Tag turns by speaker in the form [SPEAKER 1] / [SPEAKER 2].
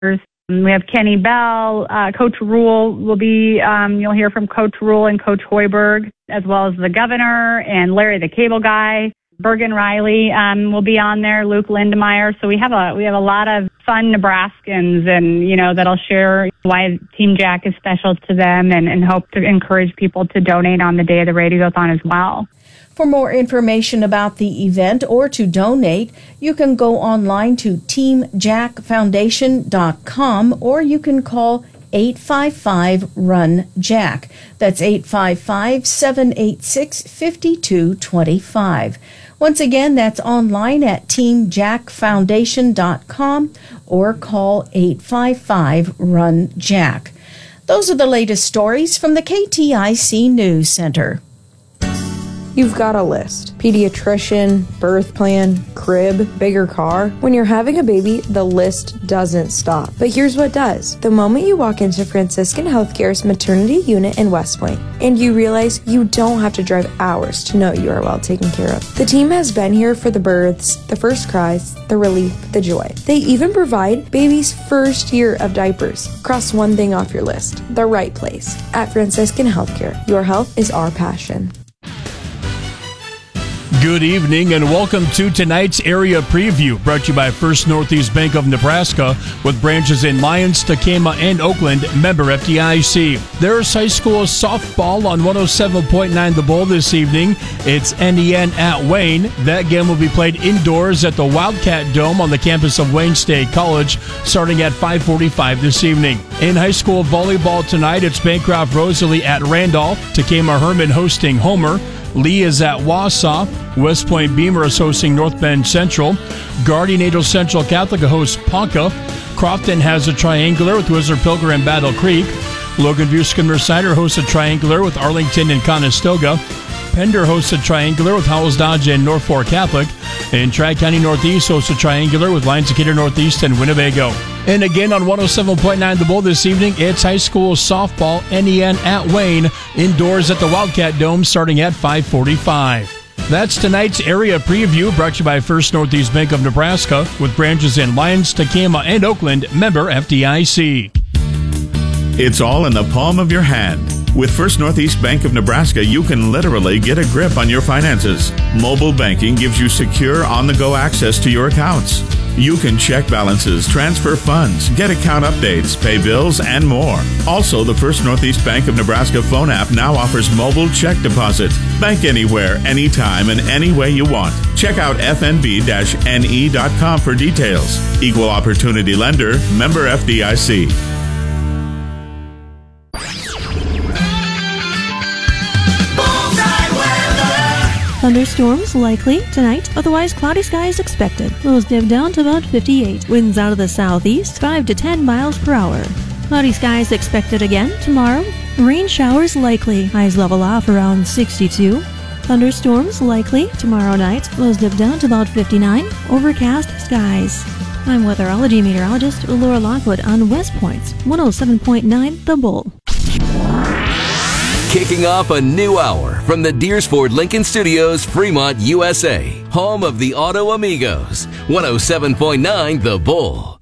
[SPEAKER 1] We have Kenny Bell, Coach Rule will be, you'll hear from Coach Rule and Coach Hoiberg, as well as the governor and Larry the Cable Guy. Bergen Riley will be on there, Luke Lindemeyer. So we have a lot of fun Nebraskans, and that'll share why Team Jack is special to them, and hope to encourage people to donate on the day of the radiothon as well.
[SPEAKER 2] For more information about the event or to donate, you can go online to teamjackfoundation.com, or you can call 855-RUN-JACK. That's 855-786-5225. Once again, that's online at teamjackfoundation.com or call 855-RUN-JACK. Those are the latest stories from the KTIC News Center.
[SPEAKER 3] You've got a list. Pediatrician, birth plan, crib, bigger car. When you're having a baby, the list doesn't stop. But here's what does. The moment you walk into Franciscan Healthcare's maternity unit in West Point, and you realize you don't have to drive hours to know you are well taken care of. The team has been here for the births, the first cries, the relief, the joy. They even provide baby's first year of diapers. Cross one thing off your list. The right place. At Franciscan Healthcare, your health is our passion.
[SPEAKER 4] Good evening and welcome to tonight's area preview, brought to you by First Northeast Bank of Nebraska, with branches in Lyons, Takema, and Oakland, member FDIC. There's high school softball on 107.9 The Bull this evening. It's NEN at Wayne. That game will be played indoors at the Wildcat Dome on the campus of Wayne State College, starting at 5:45 this evening. In high school volleyball tonight, it's Bancroft Rosalie at Randolph, Takema Herman hosting Homer. Lee is at Wausau. West Point Beamer is hosting North Bend Central. Guardian Angel Central Catholic hosts Ponca. Crofton has a triangular with Whistler Pilger and Battle Creek. Logan View Skidmore Cider hosts a triangular with Arlington and Conestoga. Pender hosts a triangular with Howells Dodge and Norfolk Catholic. And Tri-County Northeast hosts a triangular with Lions Decatur Northeast and Winnebago. And again on 107.9 The Bull this evening, it's high school softball, NEN at Wayne, indoors at the Wildcat Dome starting at 5:45. That's tonight's area preview, brought to you by First Northeast Bank of Nebraska, with branches in Lyons, Takema, and Oakland, member FDIC.
[SPEAKER 5] It's all in the palm of your hand. With First Northeast Bank of Nebraska, you can literally get a grip on your finances. Mobile banking gives you secure, on-the-go access to your accounts. You can check balances, transfer funds, get account updates, pay bills, and more. Also, the First Northeast Bank of Nebraska phone app now offers mobile check deposit. Bank anywhere, anytime, and any way you want. Check out fnb-ne.com for details. Equal Opportunity Lender, member FDIC.
[SPEAKER 6] Thunderstorms likely tonight, otherwise cloudy skies expected. Lows dip down to about 58. Winds out of the southeast, 5 to 10 miles per hour. Cloudy skies expected again tomorrow. Rain showers likely. Highs level off around 62. Thunderstorms likely tomorrow night. Lows dip down to about 59. Overcast skies. I'm weatherology meteorologist Laura Lockwood on West Point's 107.9 The Bull.
[SPEAKER 7] Kicking off a new hour from the Deersford Lincoln Studios, Fremont, USA. Home of the Auto Amigos. 107.9 The Bull.